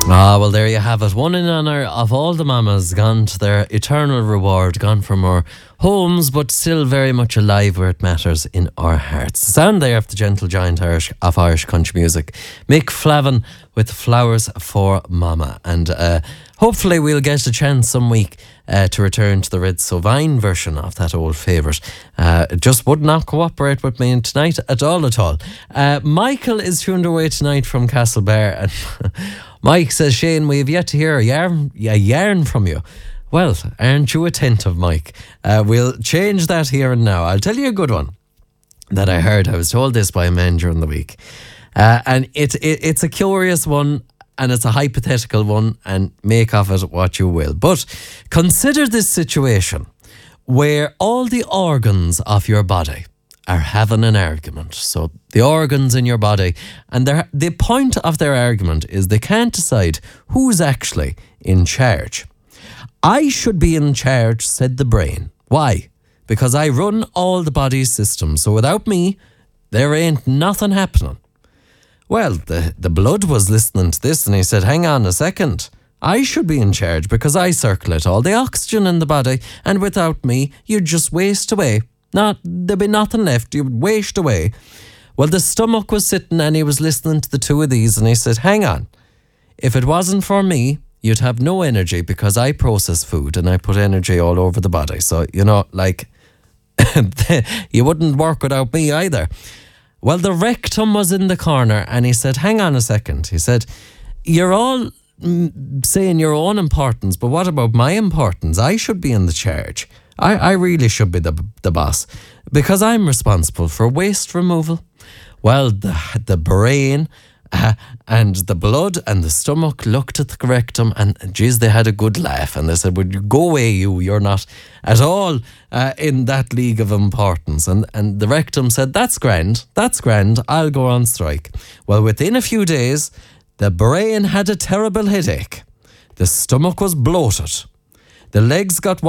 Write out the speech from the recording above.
Ah, well, there you have it. One in honour of all the mamas gone to their eternal reward, gone from our homes, but still very much alive where it matters in our hearts. The sound there of the gentle giant of Irish country music, Mick Flavin with Flowers for Mama. And hopefully we'll get a chance some week to return to the Red Sovine version of that old favourite. It just would not cooperate with me tonight at all. Michael is tuned away tonight from Castlebar, and Mike says, Shane, we have yet to hear a yarn from you. Well, aren't you attentive, Mike? We'll change that here and now. I'll tell you a good one that I heard. I was told this by a man during the week. And it's a curious one, and it's a hypothetical one, and make of it what you will. But consider this situation where all the organs of your body are having an argument. So the organs in your body, and the point of their argument is they can't decide who's actually in charge. I should be in charge, said the brain. Why? Because I run all the body's systems. So without me, there ain't nothing happening. Well, the blood was listening to this, and he said, hang on a second. I should be in charge because I circulate all the oxygen in the body, and without me, you'd just waste away. There'd be nothing left. You would waste away. Well, the stomach was sitting, and he was listening to the two of these, and he said, hang on. If it wasn't for me, you'd have no energy because I process food and I put energy all over the body. So, you wouldn't work without me either. Well, the rectum was in the corner, and he said, hang on a second. He said, you're all saying your own importance, but what about my importance? I should be in the charge. I really should be the boss because I'm responsible for waste removal. Well, the brain and the blood and the stomach looked at the rectum, and geez, they had a good laugh, and they said, well, go away, you're not at all in that league of importance. And the rectum said, that's grand, I'll go on strike. Well, within a few days, the brain had a terrible headache. The stomach was bloated. The legs got